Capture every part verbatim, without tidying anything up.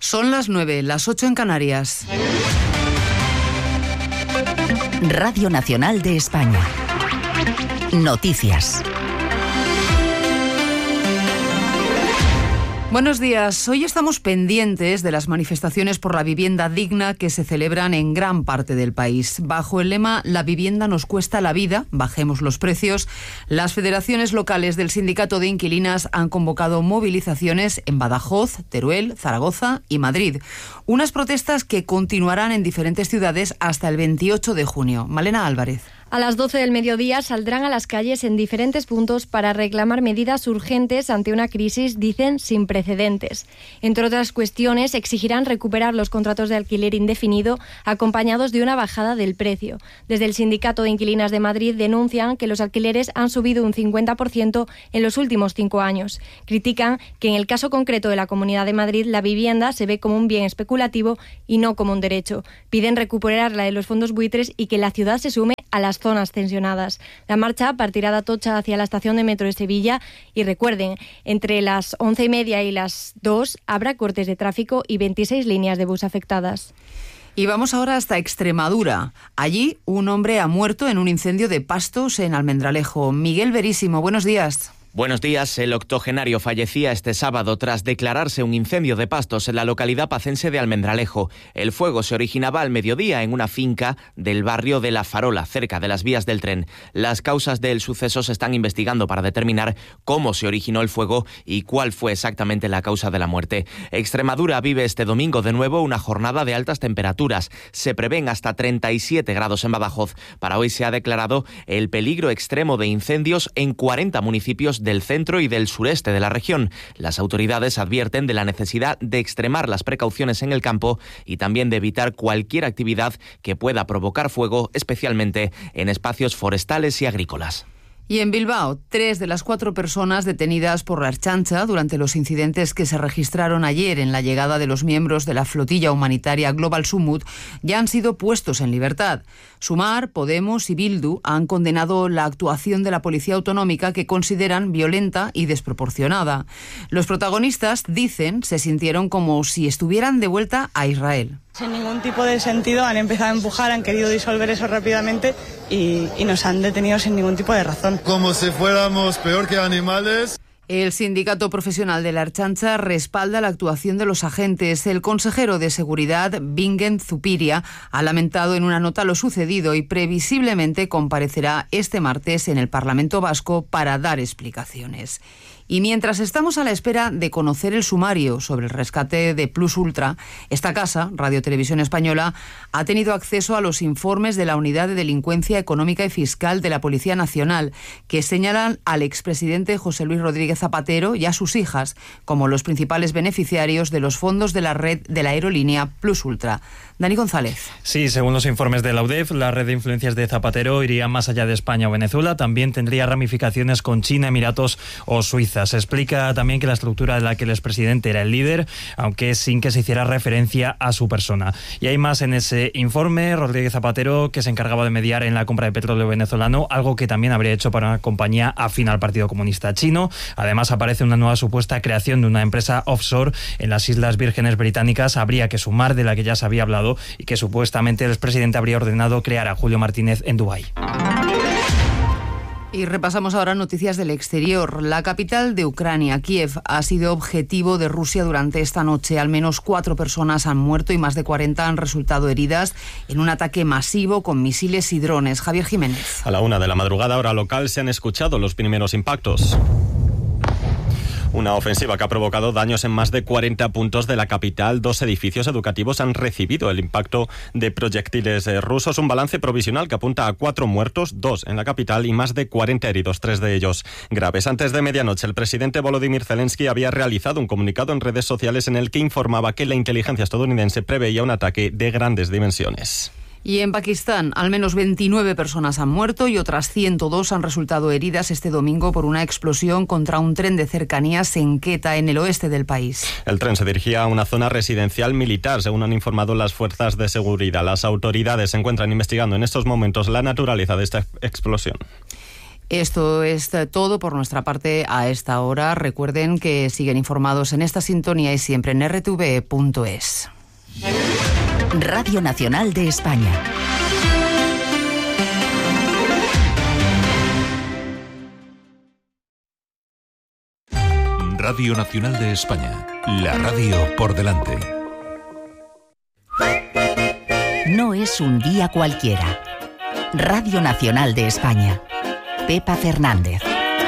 Son las nueve, las ocho en Canarias. Radio Nacional de España. Noticias. Buenos días. Hoy estamos pendientes de las manifestaciones por la vivienda digna que se celebran en gran parte del país. Bajo el lema "La vivienda nos cuesta la vida, bajemos los precios", las federaciones locales del Sindicato de Inquilinas han convocado movilizaciones en Badajoz, Teruel, Zaragoza y Madrid. Unas protestas que continuarán en diferentes ciudades hasta el veintiocho de junio. Malena Álvarez. A las doce del mediodía saldrán a las calles en diferentes puntos para reclamar medidas urgentes ante una crisis, dicen, sin precedentes. Entre otras cuestiones, exigirán recuperar los contratos de alquiler indefinido acompañados de una bajada del precio. Desde el Sindicato de Inquilinas de Madrid denuncian que los alquileres han subido un cincuenta por ciento en los últimos cinco años. Critican que en el caso concreto de la Comunidad de Madrid la vivienda se ve como un bien especulativo y no como un derecho. Piden recuperarla de los fondos buitres y que la ciudad se sume a las zonas tensionadas. La marcha partirá de Atocha hacia la estación de metro de Sevilla y recuerden, entre las once y media y las dos habrá cortes de tráfico y veintiséis líneas de bus afectadas. Y vamos ahora hasta Extremadura. Allí un hombre ha muerto en un incendio de pastos en Almendralejo. Miguel Verísimo, buenos días. Buenos días. El octogenario fallecía este sábado tras declararse un incendio de pastos en la localidad pacense de Almendralejo. El fuego se originaba al mediodía en una finca del barrio de La Farola, cerca de las vías del tren. Las causas del suceso se están investigando para determinar cómo se originó el fuego y cuál fue exactamente la causa de la muerte. Extremadura vive este domingo de nuevo una jornada de altas temperaturas. Se prevén hasta treinta y siete grados en Badajoz. Para hoy se ha declarado el peligro extremo de incendios en cuarenta municipios del centro y del sureste de la región. Las autoridades advierten de la necesidad de extremar las precauciones en el campo y también de evitar cualquier actividad que pueda provocar fuego, especialmente en espacios forestales y agrícolas. Y en Bilbao, tres de las cuatro personas detenidas por la Ertzaintza durante los incidentes que se registraron ayer en la llegada de los miembros de la flotilla humanitaria Global Sumut ya han sido puestos en libertad. Sumar, Podemos y Bildu han condenado la actuación de la Policía Autonómica, que consideran violenta y desproporcionada. Los protagonistas, dicen, se sintieron como si estuvieran de vuelta a Israel. Sin ningún tipo de sentido han empezado a empujar, han querido disolver eso rápidamente y, y nos han detenido sin ningún tipo de razón. Como si fuéramos peor que animales. El sindicato profesional de la Ertzaintza respalda la actuación de los agentes. El consejero de Seguridad, Bingen Zupiria, ha lamentado en una nota lo sucedido y previsiblemente comparecerá este martes en el Parlamento Vasco para dar explicaciones. Y mientras estamos a la espera de conocer el sumario sobre el rescate de Plus Ultra, esta casa, Radio Televisión Española, ha tenido acceso a los informes de la Unidad de Delincuencia Económica y Fiscal de la Policía Nacional, que señalan al expresidente José Luis Rodríguez Zapatero y a sus hijas como los principales beneficiarios de los fondos de la red de la aerolínea Plus Ultra. Dani González. Sí, según los informes de la U D E F, la red de influencias de Zapatero iría más allá de España o Venezuela, también tendría ramificaciones con China, Emiratos o Suiza. Se explica también que la estructura de la que el expresidente era el líder, aunque sin que se hiciera referencia a su persona. Y hay más en ese informe. Rodríguez Zapatero, que se encargaba de mediar en la compra de petróleo venezolano, algo que también habría hecho para una compañía afín al Partido Comunista Chino. Además, aparece una nueva supuesta creación de una empresa offshore en las Islas Vírgenes Británicas. Habría que sumar, de la que ya se había hablado, y que supuestamente el expresidente habría ordenado crear a Julio Martínez en Dubái. Y repasamos ahora noticias del exterior. La capital de Ucrania, Kiev, ha sido objetivo de Rusia durante esta noche. Al menos cuatro personas han muerto y más de cuarenta han resultado heridas en un ataque masivo con misiles y drones. Javier Jiménez. A la una de la madrugada, hora local, se han escuchado los primeros impactos. Una ofensiva que ha provocado daños en más de cuarenta puntos de la capital. Dos edificios educativos han recibido el impacto de proyectiles rusos. Un balance provisional que apunta a cuatro muertos, dos en la capital y más de cuarenta heridos, tres de ellos graves. Antes de medianoche, el presidente Volodymyr Zelensky había realizado un comunicado en redes sociales en el que informaba que la inteligencia estadounidense preveía un ataque de grandes dimensiones. Y en Pakistán, al menos veintinueve personas han muerto y otras ciento dos han resultado heridas este domingo por una explosión contra un tren de cercanías en Quetta, en el oeste del país. El tren se dirigía a una zona residencial militar, según han informado las fuerzas de seguridad. Las autoridades se encuentran investigando en estos momentos la naturaleza de esta explosión. Esto es todo por nuestra parte a esta hora. Recuerden que siguen informados en esta sintonía y siempre en erre te ve punto es. Radio Nacional de España. Radio Nacional de España. La radio por delante. No es un día cualquiera. Radio Nacional de España. Pepa Fernández.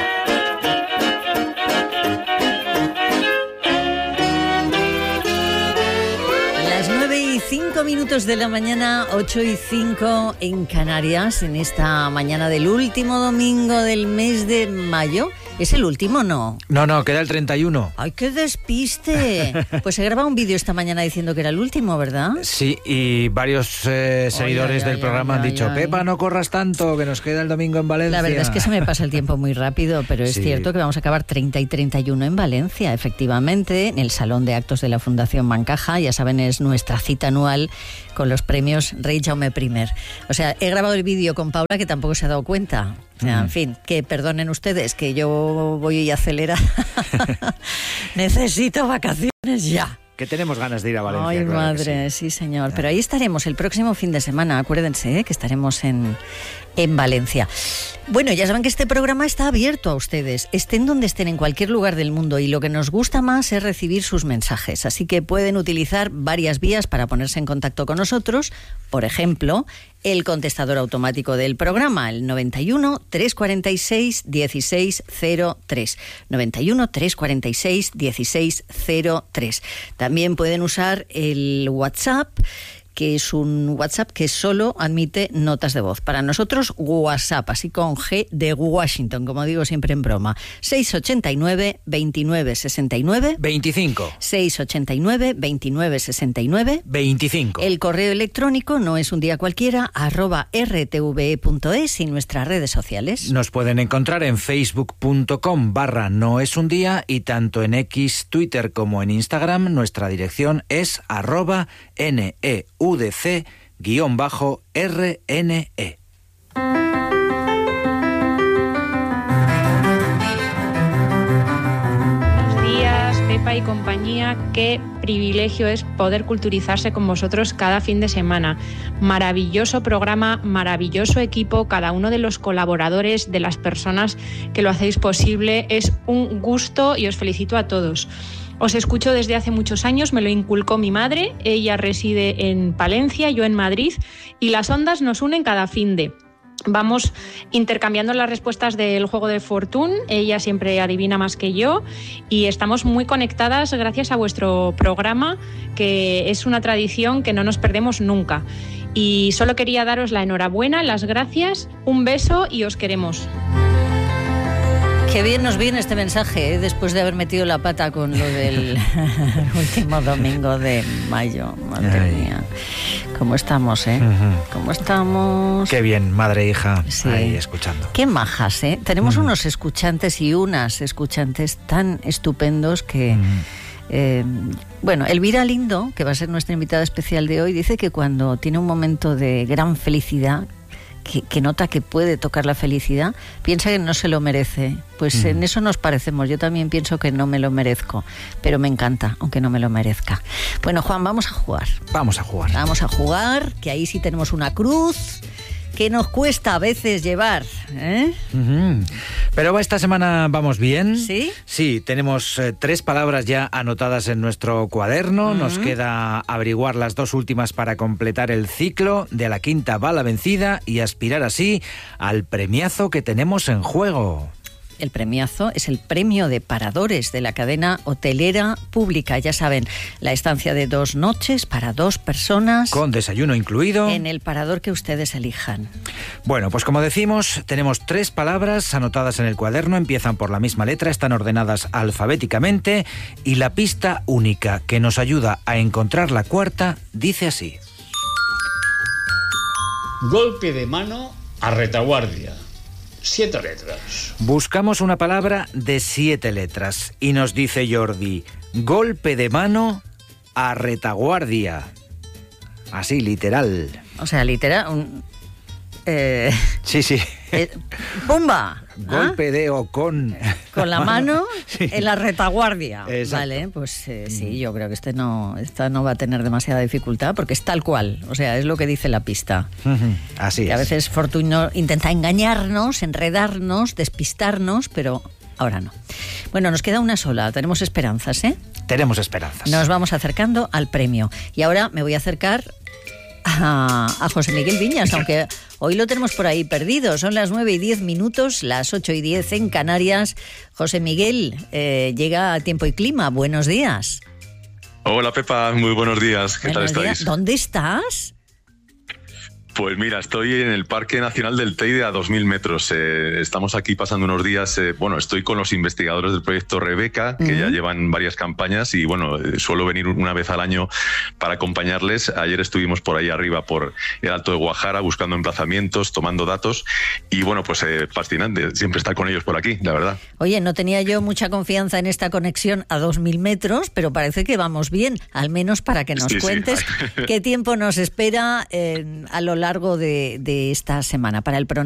Las nueve y cinco minutos de la mañana, ocho y cinco en Canarias, en esta mañana del último domingo del mes de mayo. ¿Es el último o no? No, no, queda el treinta y uno. ¡Ay, qué despiste! Pues se graba un vídeo esta mañana diciendo que era el último, ¿verdad? Sí, y varios eh, seguidores ay, ay, del programa ay, han dicho, ay, Pepa, no corras tanto, que nos queda el domingo en Valencia. La verdad es que se me pasa el tiempo muy rápido, pero es sí. cierto que vamos a acabar treinta y treinta y uno en Valencia, efectivamente, en el Salón de Actos de la Fundación Bancaja. Ya saben, es nuestra cita anual con los premios Rey Jaume primer. O sea, he grabado el vídeo con Paula, que tampoco se ha dado cuenta. O sea, en fin, que perdonen ustedes, que yo voy a acelerar. Necesito vacaciones ya. Que tenemos ganas de ir a Valencia. Ay, claro madre, sí. sí, señor. Pero ahí estaremos el próximo fin de semana. Acuérdense, ¿eh? que estaremos en, en Valencia. Bueno, ya saben que este programa está abierto a ustedes, estén donde estén, en cualquier lugar del mundo, y lo que nos gusta más es recibir sus mensajes. Así que pueden utilizar varias vías para ponerse en contacto con nosotros. Por ejemplo, el contestador automático del programa, el noventa y uno, trescientos cuarenta y seis, dieciséis cero tres. noventa y uno, trescientos cuarenta y seis, dieciséis cero tres. También pueden usar el WhatsApp, que es un WhatsApp que solo admite notas de voz. Para nosotros, WhatsApp, así con G de Washington, como digo siempre en broma. seis ocho nueve, veintinueve, sesenta y nueve. veinticinco. seis ocho nueve, veintinueve, sesenta y nueve. veinticinco. El correo electrónico no es un día cualquiera, arroba erre te ve punto es, y nuestras redes sociales. Nos pueden encontrar en facebook punto com barra no es un día, y tanto en X, Twitter como en Instagram nuestra dirección es arroba neu U D C guión bajo R N E. Buenos días, Pepa y compañía. Qué privilegio es poder culturizarse con vosotros cada fin de semana. Maravilloso programa, maravilloso equipo, cada uno de los colaboradores, de las personas que lo hacéis posible. Es un gusto y os felicito a todos. Os escucho desde hace muchos años, me lo inculcó mi madre, ella reside en Palencia, yo en Madrid, y las ondas nos unen cada finde. Vamos intercambiando las respuestas del juego de Fortune, ella siempre adivina más que yo, y estamos muy conectadas gracias a vuestro programa, que es una tradición que no nos perdemos nunca. Y solo quería daros la enhorabuena, las gracias, un beso y os queremos. Qué bien nos viene este mensaje, ¿eh? Después de haber metido la pata con lo del último domingo de mayo. Madre Ay. mía, ¿cómo estamos, eh? Uh-huh. ¿Cómo estamos? Qué bien, madre e hija, sí. ahí escuchando. Qué majas, ¿eh? Tenemos uh-huh. unos escuchantes y unas escuchantes tan estupendos que... Uh-huh. Eh, bueno, Elvira Lindo, que va a ser nuestra invitada especial de hoy, dice que cuando tiene un momento de gran felicidad, Que, que nota que puede tocar la felicidad, piensa que no se lo merece. Pues mm. en eso nos parecemos. Yo también pienso que no me lo merezco, pero me encanta, aunque no me lo merezca. Bueno, Juan, vamos a jugar. Vamos a jugar. Vamos a jugar, que ahí sí tenemos una cruz que nos cuesta a veces llevar, ¿eh? Uh-huh. Pero esta semana vamos bien. ¿Sí? Sí, tenemos eh, tres palabras ya anotadas en nuestro cuaderno. Uh-huh. Nos queda averiguar las dos últimas para completar el ciclo. De la quinta va la vencida y aspirar así al premiazo que tenemos en juego. El premiazo es el premio de paradores de la cadena hotelera pública. Ya saben, la estancia de dos noches para dos personas. Con desayuno incluido. En el parador que ustedes elijan. Bueno, pues como decimos, tenemos tres palabras anotadas en el cuaderno. Empiezan por la misma letra, están ordenadas alfabéticamente. Y la pista única que nos ayuda a encontrar la cuarta dice así. Golpe de mano a retaguardia. Siete letras. Buscamos una palabra de siete letras y nos dice Jordi, golpe de mano a retaguardia. Así, literal. O sea, literal... Un, eh, sí, sí. Eh, ¡Pumba! golpe de o con... Con la mano sí. en la retaguardia. Exacto. Vale, pues eh, sí, yo creo que este no, esta no va a tener demasiada dificultad porque es tal cual, o sea, es lo que dice la pista. Así que es. A veces Fortuño intenta engañarnos, enredarnos, despistarnos, pero ahora no. Bueno, nos queda una sola, tenemos esperanzas, ¿eh? Tenemos esperanzas. Nos vamos acercando al premio. Y ahora me voy a acercar a, a José Miguel Viñas, aunque hoy lo tenemos por ahí perdido. Son las nueve y diez minutos, las ocho y diez en Canarias. José Miguel, eh, llega a Tiempo y Clima. Buenos días. Hola Pepa, muy buenos días. ¿Qué buenos tal días. estáis? ¿Dónde estás? Pues mira, estoy en el Parque Nacional del Teide a dos mil metros. Eh, estamos aquí pasando unos días, eh, bueno, estoy con los investigadores del proyecto Rebeca, que uh-huh. ya llevan varias campañas y bueno, eh, suelo venir una vez al año para acompañarles. Ayer estuvimos por ahí arriba, por el Alto de Guajara, buscando emplazamientos, tomando datos y bueno, pues eh, fascinante, siempre estar con ellos por aquí, la verdad. Oye, no tenía yo mucha confianza en esta conexión a dos mil metros, pero parece que vamos bien, al menos para que nos sí, cuentes sí. qué tiempo nos espera eh, a lo largo largo de, de esta semana para el pronóstico